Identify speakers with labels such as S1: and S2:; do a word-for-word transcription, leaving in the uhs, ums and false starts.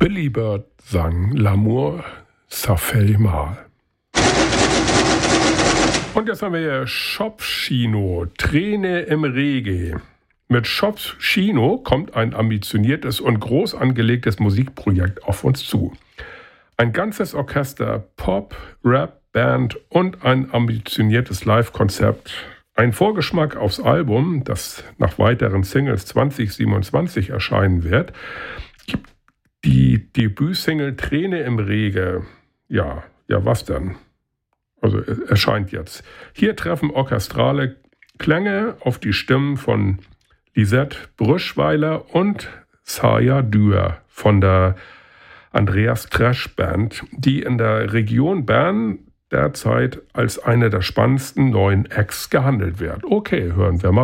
S1: Billy Bird sang L'amour, ça fait mal. Und jetzt haben wir hier Shopchino, Träne im Reggae. Mit Shopchino kommt ein ambitioniertes und groß angelegtes Musikprojekt auf uns zu. Ein ganzes Orchester, Pop, Rap, Band und ein ambitioniertes Live-Konzept. Ein Vorgeschmack aufs Album, das nach weiteren Singles zwanzig siebenundzwanzig erscheinen wird, gibt die Debütsingle Träne im Reggae. Ja, ja, was denn? Also erscheint jetzt. Hier treffen orchestrale Klänge auf die Stimmen von Lisette Brüschweiler und Saya Dürr von der Andreas Trash Band, die in der Region Bern derzeit als eine der spannendsten neuen Acts gehandelt wird. Okay, hören wir mal